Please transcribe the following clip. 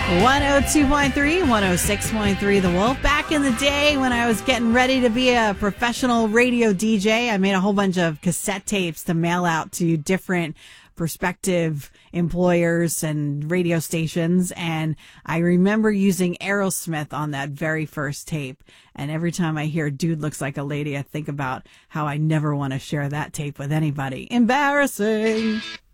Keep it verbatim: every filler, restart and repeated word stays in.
one oh two point three, one oh six point three The Wolf. Back in the day when I was getting ready to be a professional radio D J, I made a whole bunch of cassette tapes to mail out to different prospective employers and radio stations. And I remember using Aerosmith on that very first tape. And every time I hear Dude Looks Like a Lady, I think about how I never want to share that tape with anybody. Embarrassing.